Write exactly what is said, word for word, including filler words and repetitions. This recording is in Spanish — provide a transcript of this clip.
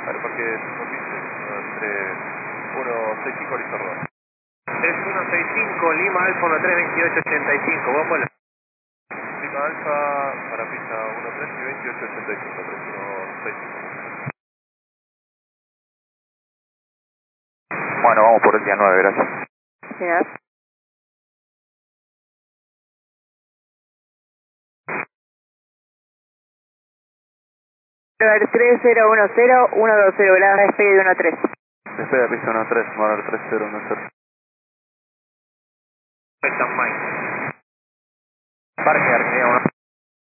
Al parque cinco quince, entre uno seis cinco listo rodar. tres uno seis cinco, Lima Alfa uno tres veintiocho ochenta y cinco, vos vuela. Lima Alfa para pista uno tres y veintiocho ochenta y cinco, tres uno seis cinco. Bueno, vamos por el día nueve, gracias. Gracias. tres cero uno cero uno dos cero, la despegue de uno tres. Despegue de pista uno tres, Molar tres cero uno cero. Perfecto, Mike. Parque Arquea uno.